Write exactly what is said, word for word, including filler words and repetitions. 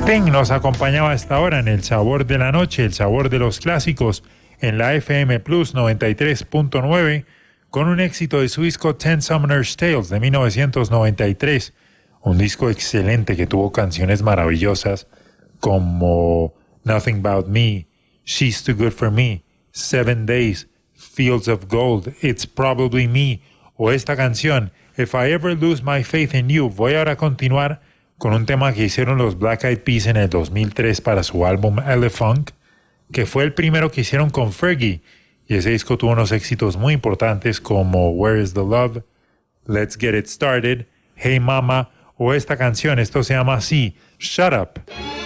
Sting nos acompañaba a esta hora en El Sabor de la Noche, el sabor de los clásicos, en la F M Plus noventa y tres punto nueve, con un éxito de su disco Ten Summoner's Tales de mil novecientos noventa y tres, un disco excelente que tuvo canciones maravillosas como Nothing About Me, She's Too Good For Me, Seven Days, Fields of Gold, It's Probably Me, o esta canción, If I Ever Lose My Faith in You. Voy ahora a continuar con un tema que hicieron los Black Eyed Peas en el dos mil tres para su álbum Ele-Funk, que fue el primero que hicieron con Fergie, y ese disco tuvo unos éxitos muy importantes como Where Is the Love, Let's Get It Started, Hey Mama, o esta canción, esto se llama así, Shut Up.